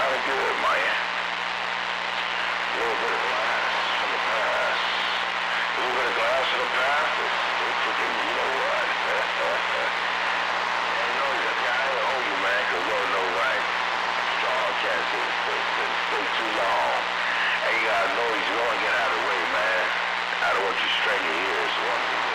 kind of good, man. A little bit of glass from the past. A little bit of glass from the past. It's freaking, you know what? And you know, I ain't gonna hold you, man, because Lord knows I ain't strong can't stay too long. And you gotta know he's gonna get out of the way, man. I don't want you to strain your ears.